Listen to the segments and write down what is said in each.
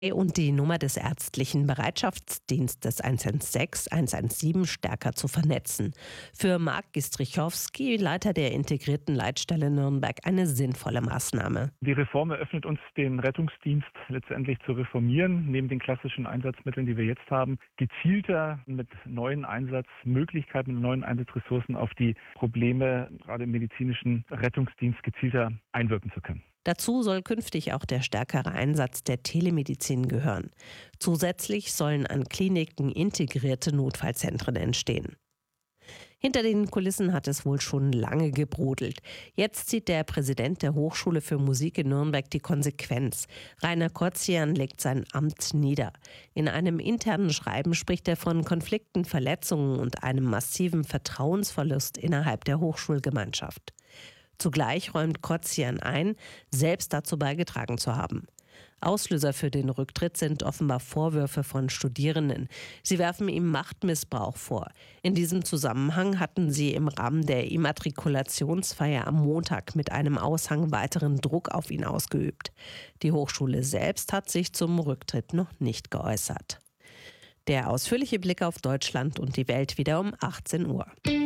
und die Nummer des ärztlichen Bereitschaftsdienstes 116 117 stärker zu vernetzen. Für Marc Gistrichowski, Leiter der integrierten Leitstelle Nürnberg, eine sinnvolle Maßnahme. Die Reform eröffnet uns den Rettungsdienst letztendlich zu reformieren, neben den klassischen Einsatzmitteln, die wir jetzt haben, gezielter mit neuen Einsatzmöglichkeiten, mit neuen Einsatzressourcen auf die Probleme gerade im medizinischen Rettungsdienst gezielter einwirken zu können. Dazu soll künftig auch der stärkere Einsatz der Telemedizin gehören. Zusätzlich sollen an Kliniken integrierte Notfallzentren entstehen. Hinter den Kulissen hat es wohl schon lange gebrodelt. Jetzt zieht der Präsident der Hochschule für Musik in Nürnberg die Konsequenz. Rainer Kotzian legt sein Amt nieder. In einem internen Schreiben spricht er von Konflikten, Verletzungen und einem massiven Vertrauensverlust innerhalb der Hochschulgemeinschaft. Zugleich räumt Kotzian ein, selbst dazu beigetragen zu haben. Auslöser für den Rücktritt sind offenbar Vorwürfe von Studierenden. Sie werfen ihm Machtmissbrauch vor. In diesem Zusammenhang hatten sie im Rahmen der Immatrikulationsfeier am Montag mit einem Aushang weiteren Druck auf ihn ausgeübt. Die Hochschule selbst hat sich zum Rücktritt noch nicht geäußert. Der ausführliche Blick auf Deutschland und die Welt wieder um 18 Uhr.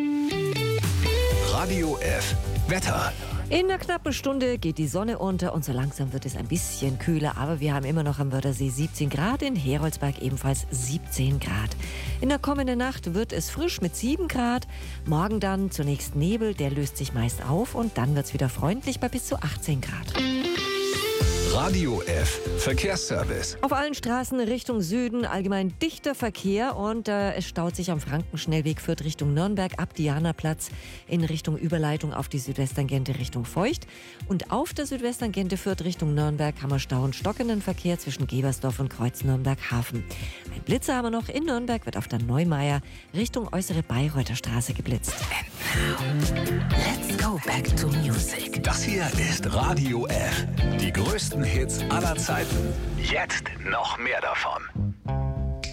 Radio F. Wetter. In einer knappen Stunde geht die Sonne unter und so langsam wird es ein bisschen kühler, aber wir haben immer noch am Wörthersee 17 Grad, in Heroldsberg ebenfalls 17 Grad. In der kommenden Nacht wird es frisch mit 7 Grad, morgen dann zunächst Nebel, der löst sich meist auf und dann wird es wieder freundlich bei bis zu 18 Grad. Radio F. Verkehrsservice. Auf allen Straßen Richtung Süden allgemein dichter Verkehr und es staut sich am Frankenschnellweg Fürth Richtung Nürnberg ab Dianaplatz in Richtung Überleitung auf die Südwesttangente Richtung Feucht. Und auf der Südwesttangente Fürth Richtung Nürnberg haben wir Stau und stockenden Verkehr zwischen Gebersdorf und Kreuz Nürnberg-Hafen. Ein Blitzer haben wir noch. In Nürnberg wird auf der Neumeier Richtung äußere Bayreuther Straße geblitzt. Let's go back to music. Das hier ist Radio F. Die größten Hits aller Zeiten. Jetzt noch mehr davon.